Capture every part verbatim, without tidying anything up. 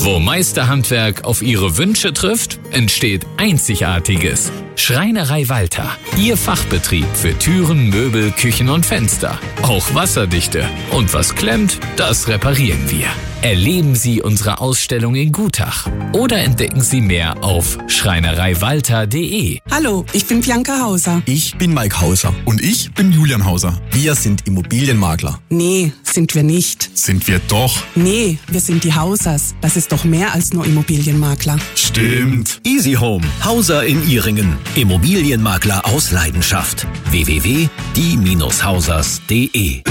Wo Meisterhandwerk auf Ihre Wünsche trifft, entsteht Einzigartiges. Schreinerei Walter, Ihr Fachbetrieb für Türen, Möbel, Küchen und Fenster. Auch wasserdichte. Und was klemmt, das reparieren wir. Erleben Sie unsere Ausstellung in Gutach oder entdecken Sie mehr auf schreinerei walter punkt de. Hallo, ich bin Bianca Hauser. Ich bin Mike Hauser. Und ich bin Julian Hauser. Wir sind Immobilienmakler. Nee, sind wir nicht. Sind wir doch. Nee, wir sind die Hausers. Das ist doch mehr als nur Immobilienmakler. Stimmt. Easy Home, Hauser in Ihringen. Immobilienmakler aus Leidenschaft. w w w punkt die Bindestrich hausers punkt de.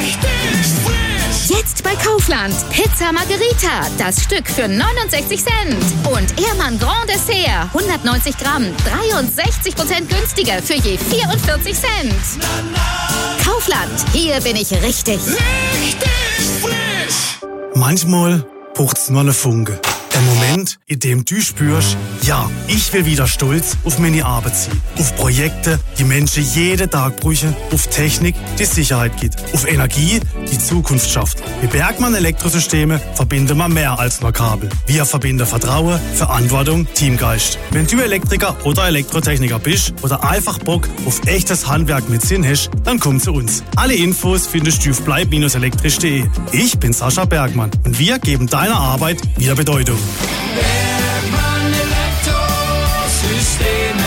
Jetzt bei Kaufland. Pizza Margherita. Das Stück für neunundsechzig Cent. Und Ehrmann Grand Dessert. hundertneunzig Gramm. dreiundsechzig Prozent günstiger für je vierundvierzig Cent. Kaufland. Hier bin ich richtig. Richtig frisch. Manchmal braucht's nur eine Funke. Der Moment, in dem du spürst, ja, ich will wieder stolz auf meine Arbeit sein. Auf Projekte, die Menschen jeden Tag brauchen. Auf Technik, die Sicherheit gibt. Auf Energie, die Zukunft schafft. Mit Bergmann Elektrosysteme verbinden wir mehr als nur Kabel. Wir verbinden Vertrauen, Verantwortung, Teamgeist. Wenn du Elektriker oder Elektrotechniker bist oder einfach Bock auf echtes Handwerk mit Sinn hast, dann komm zu uns. Alle Infos findest du auf bleib elektrisch punkt de. Ich bin Sascha Bergmann und wir geben deiner Arbeit wieder Bedeutung. Bergmann Elektrosysteme.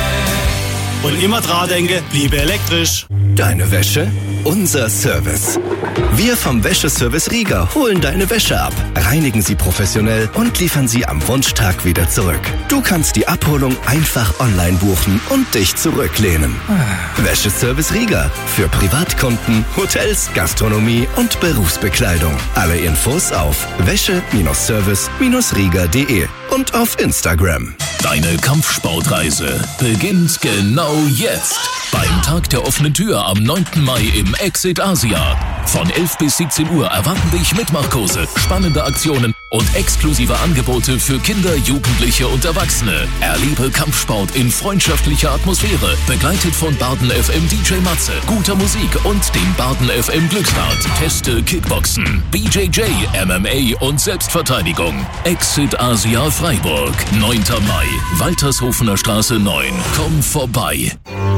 Und immer dran denke, bliebe elektrisch. Deine Wäsche, unser Service. Wir vom Wäscheservice Rieger holen deine Wäsche ab, reinigen sie professionell und liefern sie am Wunschtag wieder zurück. Du kannst die Abholung einfach online buchen und dich zurücklehnen. Wäscheservice Rieger für Privatkunden, Hotels, Gastronomie und Berufsbekleidung. Alle Infos auf wäsche-service rieger punkt de und auf Instagram. Deine Kampfsportreise beginnt genau jetzt. Beim Tag der offenen Tür am neunten Mai im Exit Asia. Von elf bis siebzehn Uhr erwarten dich Mitmachkurse, spannende Aktionen und exklusive Angebote für Kinder, Jugendliche und Erwachsene. Erlebe Kampfsport in freundschaftlicher Atmosphäre, begleitet von Baden F M D J Matze, guter Musik und dem Baden F M Glücksrad. Teste Kickboxen, B J J, M M A und Selbstverteidigung. Exit Asia Freiburg, neunter Mai, Waltershofener Straße neun. Komm vorbei.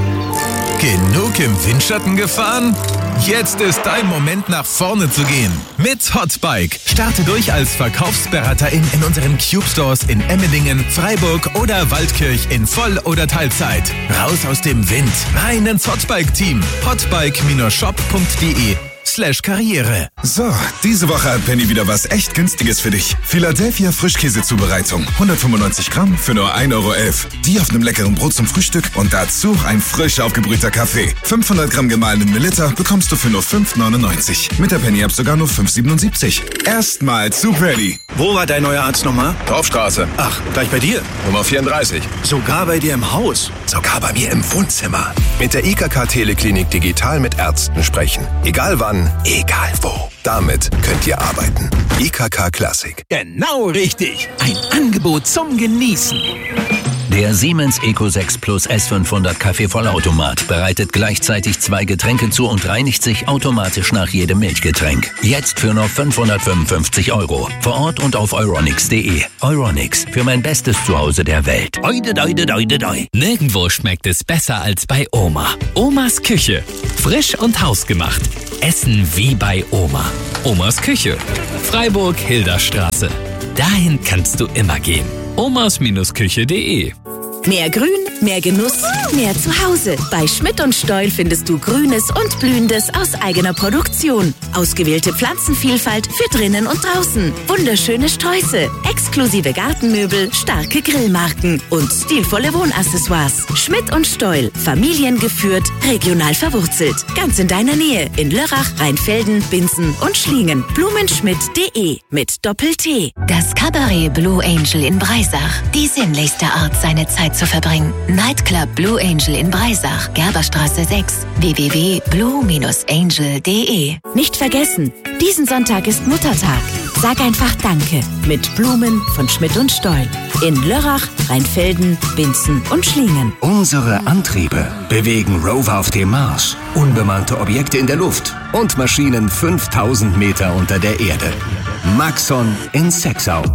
Genug im Windschatten gefahren? Jetzt ist dein Moment, nach vorne zu gehen. Mit Hotbike. Starte durch als Verkaufsberaterin in unseren Cube Stores in Emmendingen, Freiburg oder Waldkirch in Voll- oder Teilzeit. Raus aus dem Wind, rein ins Hotbike-Team. hotbike-shop punkt de slash Karriere. So, diese Woche hat Penny wieder was echt Günstiges für dich. Philadelphia Frischkäsezubereitung. hundertfünfundneunzig Gramm für nur ein Euro elf. Die auf einem leckeren Brot zum Frühstück und dazu ein frisch aufgebrühter Kaffee. fünfhundert Gramm gemahlenen Mililiter bekommst du für nur fünf neunundneunzig. Mit der Penny-App sogar nur fünf siebenundsiebzig. Erstmal zu Penny. Wo war dein neuer Arzt nochmal? Dorfstraße. Ach, gleich bei dir. Nummer vierunddreißig. Sogar bei dir im Haus. Sogar bei mir im Wohnzimmer. Mit der I K K Teleklinik digital mit Ärzten sprechen. Egal wann, egal wo. Damit könnt ihr arbeiten. I K K Classic. Genau richtig. Ein Angebot zum Genießen. Der Siemens Eco sechs Plus S fünfhundert Kaffeevollautomat bereitet gleichzeitig zwei Getränke zu und reinigt sich automatisch nach jedem Milchgetränk. Jetzt für nur fünfhundertfünfundfünfzig Euro. Vor Ort und auf euronics punkt de. Euronics, für mein bestes Zuhause der Welt. Oide, doide, doide, doi. Nirgendwo schmeckt es besser als bei Oma. Omas Küche. Frisch und hausgemacht. Essen wie bei Oma. Omas Küche. Freiburg-Hilderstraße. Dahin kannst du immer gehen. omas Küche punkt de. Mehr Grün, mehr Genuss, mehr Zuhause. Bei Schmidt und Steul findest du Grünes und Blühendes aus eigener Produktion. Ausgewählte Pflanzenvielfalt für drinnen und draußen. Wunderschöne Sträuße, exklusive Gartenmöbel, starke Grillmarken und stilvolle Wohnaccessoires. Schmidt und Steul, familiengeführt, regional verwurzelt. Ganz in deiner Nähe in Lörrach, Rheinfelden, Binzen und Schlingen. blumenschmidt punkt de mit Doppel-T. Das Cabaret Blue Angel in Breisach. Die sinnlichste Art, seine Zeit zu verbringen. Nightclub Blue Angel in Breisach, Gerberstraße sechs, w w w punkt blue angel punkt de. Nicht vergessen, diesen Sonntag ist Muttertag. Sag einfach Danke mit Blumen von Schmidt und Steul. In Lörrach, Rheinfelden, Binzen und Schlingen. Unsere Antriebe bewegen Rover auf dem Mars, unbemannte Objekte in der Luft und Maschinen fünftausend Meter unter der Erde. Maxon in Sexau.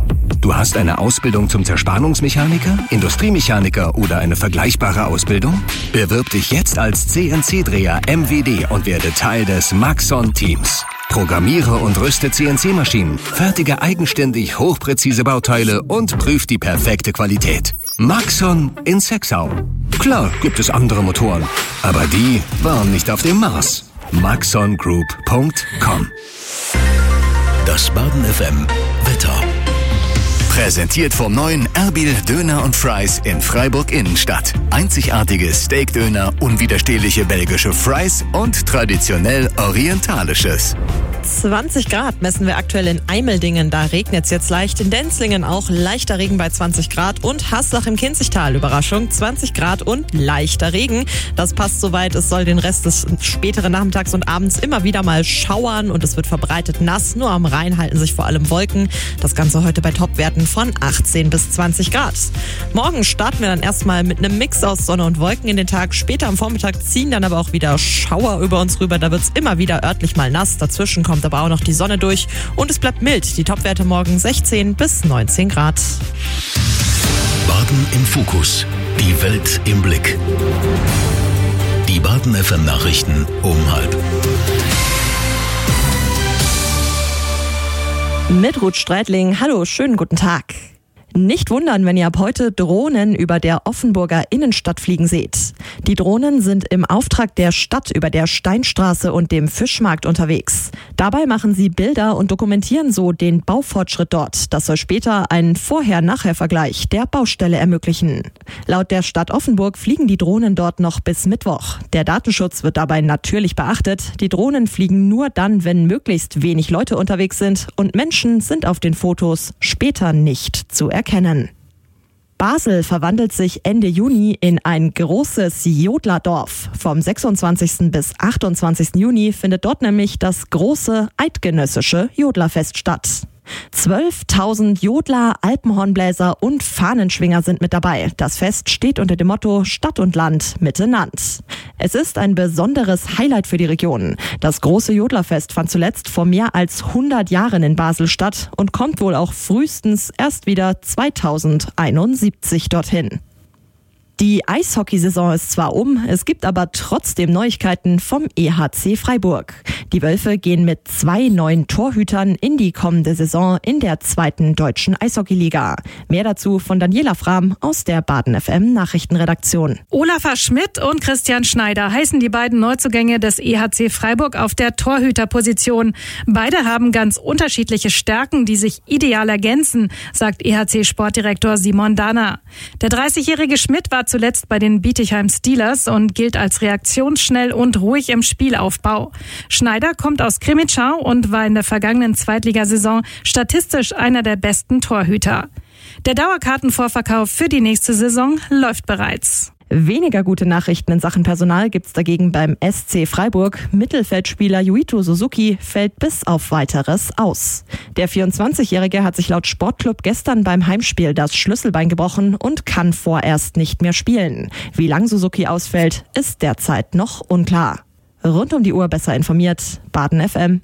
Du hast eine Ausbildung zum Zerspannungsmechaniker, Industriemechaniker oder eine vergleichbare Ausbildung? Bewirb dich jetzt als C N C-Dreher M W D und werde Teil des Maxon-Teams. Programmiere und rüste C N C-Maschinen, fertige eigenständig hochpräzise Bauteile und prüf die perfekte Qualität. Maxon in Sexau. Klar gibt es andere Motoren, aber die waren nicht auf dem Mars. maxon group punkt com. Das Baden F M Wetter. Präsentiert vom neuen Erbil Döner und Fries in Freiburg Innenstadt. Einzigartige Steakdöner, unwiderstehliche belgische Fries und traditionell orientalisches. zwanzig Grad messen wir aktuell in Eimeldingen. Da regnet es jetzt leicht. In Denzlingen auch leichter Regen bei zwanzig Grad. Und Haslach im Kinzigtal, Überraschung, zwanzig Grad und leichter Regen. Das passt soweit. Es soll den Rest des späteren Nachmittags und abends immer wieder mal schauern. Und es wird verbreitet nass. Nur am Rhein halten sich vor allem Wolken. Das Ganze heute bei Topwerten von achtzehn bis zwanzig Grad. Morgen starten wir dann erstmal mit einem Mix aus Sonne und Wolken in den Tag. Später am Vormittag ziehen dann aber auch wieder Schauer über uns rüber. Da wird es immer wieder örtlich mal nass. Dazwischen kommt aber auch noch die Sonne durch und es bleibt mild. Die Topwerte morgen sechzehn bis neunzehn Grad. Baden im Fokus. Die Welt im Blick. Die Baden F M Nachrichten um halb. Mit Ruth Streitling. Hallo, schönen guten Tag. Nicht wundern, wenn ihr ab heute Drohnen über der Offenburger Innenstadt fliegen seht. Die Drohnen sind im Auftrag der Stadt über der Steinstraße und dem Fischmarkt unterwegs. Dabei machen sie Bilder und dokumentieren so den Baufortschritt dort. Das soll später einen Vorher-Nachher-Vergleich der Baustelle ermöglichen. Laut der Stadt Offenburg fliegen die Drohnen dort noch bis Mittwoch. Der Datenschutz wird dabei natürlich beachtet. Die Drohnen fliegen nur dann, wenn möglichst wenig Leute unterwegs sind und Menschen sind auf den Fotos später nicht zu erkennen. Erkennen. Basel verwandelt sich Ende Juni in ein großes Jodlerdorf. Vom sechsundzwanzigsten bis achtundzwanzigsten Juni findet dort nämlich das große eidgenössische Jodlerfest statt. zwölftausend Jodler, Alpenhornbläser und Fahnenschwinger sind mit dabei. Das Fest steht unter dem Motto Stadt und Land miteinander. Es ist ein besonderes Highlight für die Region. Das große Jodlerfest fand zuletzt vor mehr als hundert Jahren in Basel statt und kommt wohl auch frühestens erst wieder zweitausendeinundsiebzig dorthin. Die Eishockeysaison ist zwar um, es gibt aber trotzdem Neuigkeiten vom E H C Freiburg. Die Wölfe gehen mit zwei neuen Torhütern in die kommende Saison in der zweiten deutschen Eishockeyliga. Mehr dazu von Daniela Frahm aus der Baden F M Nachrichtenredaktion. Olafur Schmidt und Christian Schneider heißen die beiden Neuzugänge des E H C Freiburg auf der Torhüterposition. Beide haben ganz unterschiedliche Stärken, die sich ideal ergänzen, sagt E H C-Sportdirektor Simon Dahner. Der dreißigjährige Schmidt war zuletzt bei den Bietigheim Steelers und gilt als reaktionsschnell und ruhig im Spielaufbau. Schneider kommt aus Krimitschau und war in der vergangenen Zweitligasaison statistisch einer der besten Torhüter. Der Dauerkartenvorverkauf für die nächste Saison läuft bereits. Weniger gute Nachrichten in Sachen Personal gibt's dagegen beim S C Freiburg. Mittelfeldspieler Yuito Suzuki fällt bis auf Weiteres aus. Der vierundzwanzigjährige hat sich laut Sportclub gestern beim Heimspiel das Schlüsselbein gebrochen und kann vorerst nicht mehr spielen. Wie lang Suzuki ausfällt, ist derzeit noch unklar. Rund um die Uhr besser informiert, Baden F M.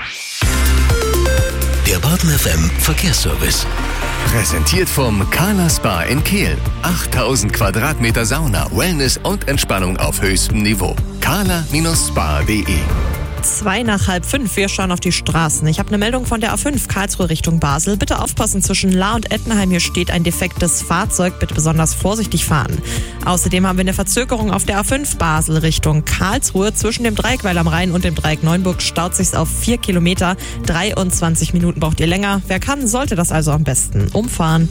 Der Baden F M Verkehrsservice. Präsentiert vom Carla Spa in Kehl. achttausend Quadratmeter Sauna, Wellness und Entspannung auf höchstem Niveau. carla Spa punkt de. Zwei nach halb fünf, wir schauen auf die Straßen. Ich habe eine Meldung von der A fünf Karlsruhe Richtung Basel. Bitte aufpassen, zwischen Lahr und Ettenheim, hier steht ein defektes Fahrzeug. Bitte besonders vorsichtig fahren. Außerdem haben wir eine Verzögerung auf der A fünf Basel Richtung Karlsruhe. Zwischen dem Dreieck Weil am Rhein und dem Dreieck Neuenburg staut sich's auf vier Kilometer. dreiundzwanzig Minuten braucht ihr länger. Wer kann, sollte das also am besten umfahren.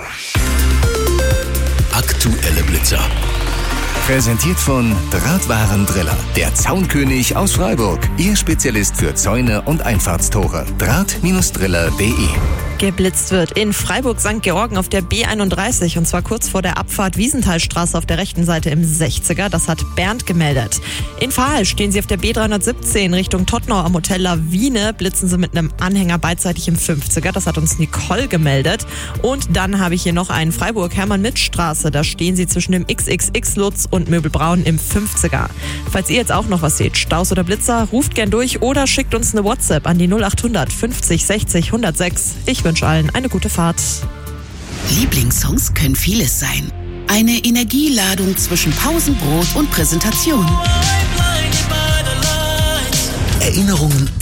Aktuelle Blitzer. Präsentiert von Drahtwaren Driller, der Zaunkönig aus Freiburg. Ihr Spezialist für Zäune und Einfahrtstore. Draht Driller punkt de. Geblitzt wird in Freiburg Sankt Georgen auf der B einunddreißig und zwar kurz vor der Abfahrt Wiesenthalstraße auf der rechten Seite im sechziger. Das hat Bernd gemeldet. In Verhall stehen sie auf der B dreihundertsiebzehn Richtung Tottenau am Hotel Lawine. Blitzen sie mit einem Anhänger beidseitig im fünfziger. Das hat uns Nicole gemeldet. Und dann habe ich hier noch einen Freiburg Hermann-Mitt-Straße. Da stehen sie zwischen dem X X X Lutz und und Möbelbraun im fünfziger. Falls ihr jetzt auch noch was seht, Staus oder Blitzer, ruft gern durch oder schickt uns eine WhatsApp an die null acht hundert fünfzig sechzig hundertsechs. Ich wünsche allen eine gute Fahrt. Lieblingssongs können vieles sein. Eine Energieladung zwischen Pausenbrot und Präsentation. Erinnerungen